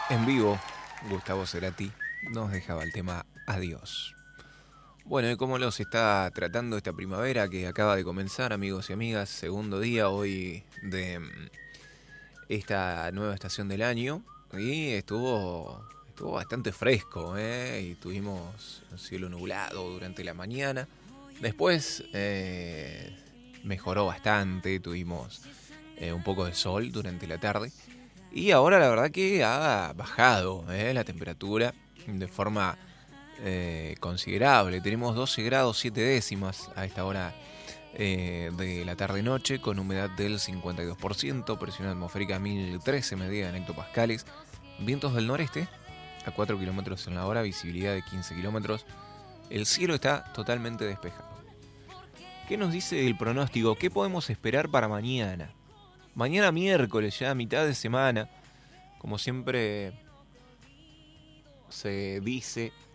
En vivo, Gustavo Cerati nos dejaba el tema Adiós. Bueno, ¿y cómo los está tratando esta primavera que acaba de comenzar, amigos y amigas? Segundo día hoy de esta nueva estación del año. Y estuvo bastante fresco, ¿eh? Y tuvimos un cielo nublado durante la mañana. Después mejoró bastante, tuvimos un poco de sol durante la tarde. Y ahora la verdad que ha bajado la temperatura de forma considerable. Tenemos 12 grados 7 décimas a esta hora de la tarde-noche, con humedad del 52%, presión atmosférica 1013 medida en hectopascales, vientos del noreste a 4 kilómetros en la hora, visibilidad de 15 kilómetros. El cielo está totalmente despejado. ¿Qué nos dice el pronóstico? ¿Qué podemos esperar para mañana? Mañana miércoles, ya a mitad de semana, como siempre se dice,